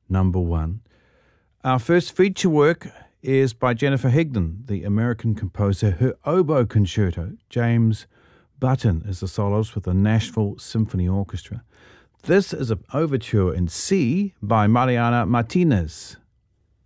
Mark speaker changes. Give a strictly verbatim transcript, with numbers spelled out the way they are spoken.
Speaker 1: number one. Our first feature work is by Jennifer Higdon, the American composer. Her oboe concerto. James Button is the soloist with the Nashville Symphony Orchestra. This is an overture in C by Mariana Martinez.